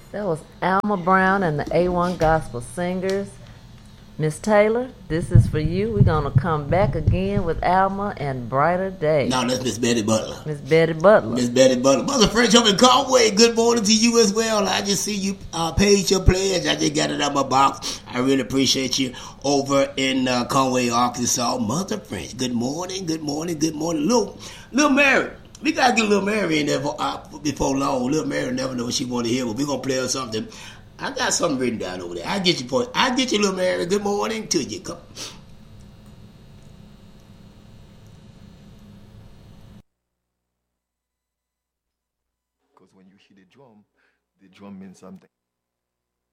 That was Alma Brown and the A1 Gospel Singers. Miss Taylor, this is for you. We're going to come back again with Alma and Brighter Day. No, that's Miss Betty Butler. Miss Betty Butler. Miss Betty Butler. Mother French up in Conway, good morning to you as well. I just see you paid your pledge. I just got it out of my box. I really appreciate you over in Conway, Arkansas. Mother French, good morning, good morning, good morning. Little Mary. We got to get Little Mary in there before long. Little Mary never know what she want to hear, but we're going to play her something. I got something written down over there. I'll get you, Little Mary. Good morning to you. Come. Because when you hit the drum means something.